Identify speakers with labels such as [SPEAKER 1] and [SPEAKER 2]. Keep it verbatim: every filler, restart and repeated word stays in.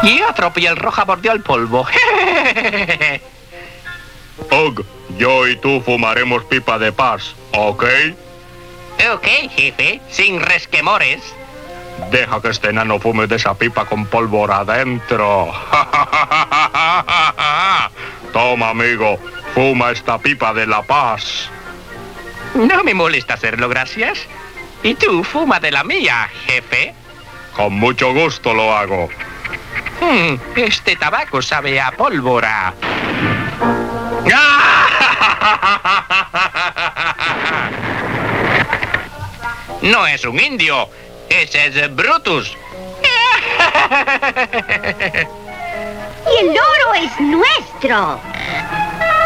[SPEAKER 1] Y otro piel roja mordió el polvo.
[SPEAKER 2] Og, yo y tú fumaremos pipa de paz, ¿ok?
[SPEAKER 1] Ok, jefe, sin resquemores.
[SPEAKER 2] Deja que este enano fume de esa pipa con pólvora adentro. Toma, amigo, fuma esta pipa de la paz.
[SPEAKER 1] No me molesta hacerlo, gracias. Y tú, fuma de la mía, jefe.
[SPEAKER 2] Con mucho gusto lo hago.
[SPEAKER 1] Hmm, este tabaco sabe a pólvora. No es un indio, ese es Brutus.
[SPEAKER 3] Y el oro es nuestro.